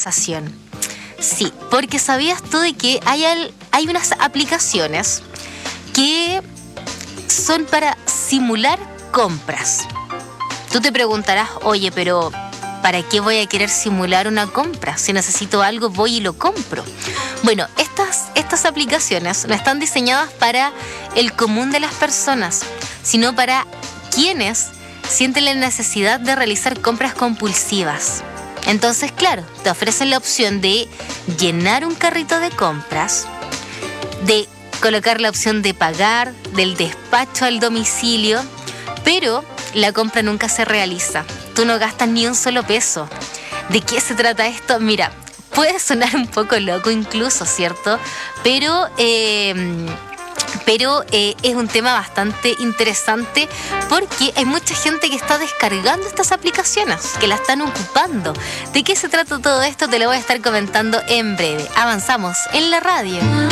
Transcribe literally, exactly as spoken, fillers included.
conversación. Sí, porque ¿sabías tú de que hay, al, hay unas aplicaciones que son para simular compras? Tú te preguntarás, oye, pero ¿para qué voy a querer simular una compra? Si necesito algo, voy y lo compro. Bueno, estas, estas aplicaciones no están diseñadas para el común de las personas, sino para quienes sienten la necesidad de realizar compras compulsivas. Entonces, claro, te ofrecen la opción de llenar un carrito de compras, de colocar la opción de pagar, del despacho al domicilio, pero la compra nunca se realiza. Tú no gastas ni un solo peso. ¿De qué se trata esto? Mira, puede sonar un poco loco incluso, ¿cierto? Pero... Eh, Pero eh, es un tema bastante interesante porque hay mucha gente que está descargando estas aplicaciones, que la están ocupando. ¿De qué se trata todo esto? Te lo voy a estar comentando en breve. Avanzamos en la radio.